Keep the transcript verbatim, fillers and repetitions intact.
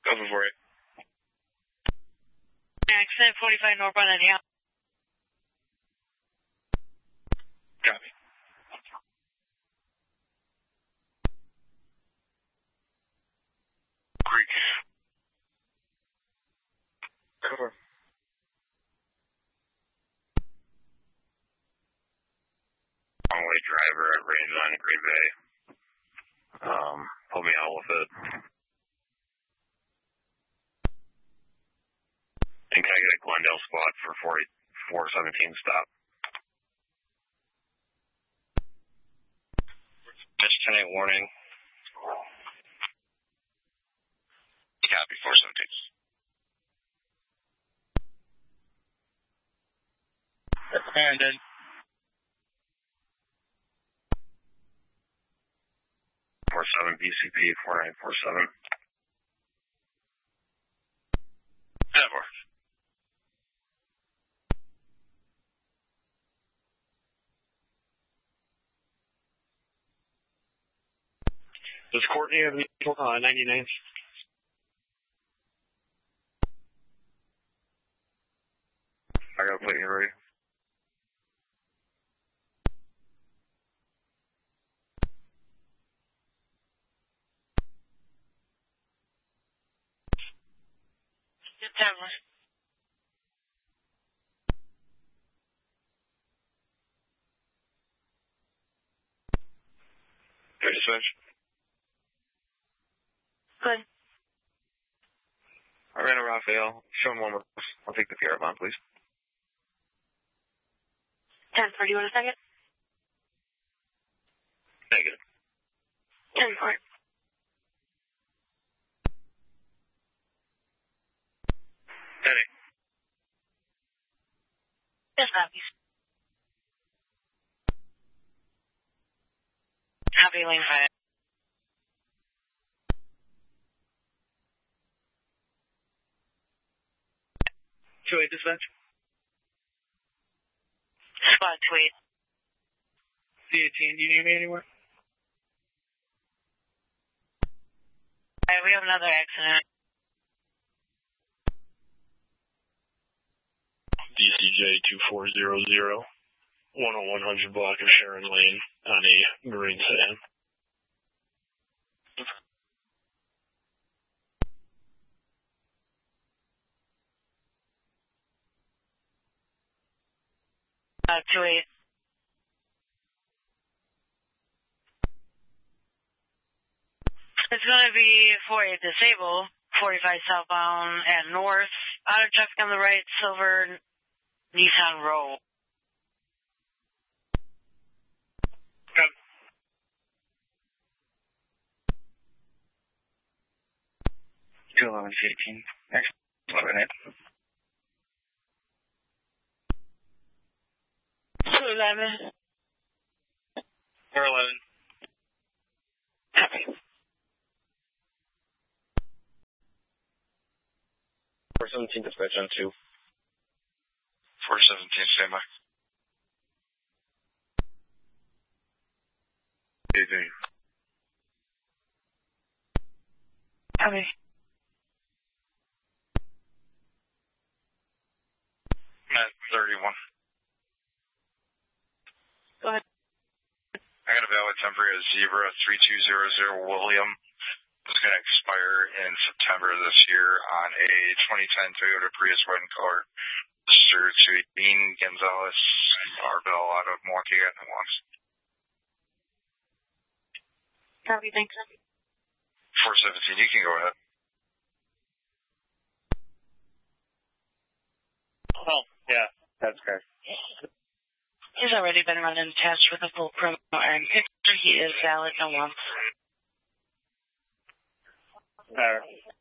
Over for it. Accident forty-five northbound at Hale. Copy. Creek. Cover. Only driver at range line in Great Bay. Um, pull me out with it. And can I get a Glendale squad for four seventeen stop? Just ten eight warning. Copy, four seventeen. Abandoned. four seven B C P, four nine four seven. Never. Does Courtney have any uh, ninety-nine? I gotta put you ready. September. Ready to switch? Good. I ran a Raphael. Show him one more. I'll take the Caravan, please. ten four, do you want a second? Negative. ten four. ten eight. Yes, copy. Copy, lane five. two eight dispatch. Spot two eight. C eighteen, do you need me anywhere? Alright, we have another accident. D C J two four zero zero, one oh one hundred block of Sharon Lane on a marine sedan. Uh, two eight. It's going to be four eight disable, forty-five southbound at north, auto traffic on the right, silver Nissan Roll. Come. two eleven C eighteen. Next. eleven eight. two eleven. four eleven. Copy. four seventeen dispatch on two. four seventeen, stand by. eighteen. Copy. Matt, thirty-one. Go ahead. I got a valid temporary Zebra three two zero zero William. It's going to expire in September of this year on a twenty ten Toyota Prius red in color. Mister Dean Gonzalez, Arbel out of Milwaukee at once. Copy, thanks. four seventeen, you can go ahead. Oh, yeah, that's correct. He's already been running tests with a full promo and picture. He is valid no once. All right.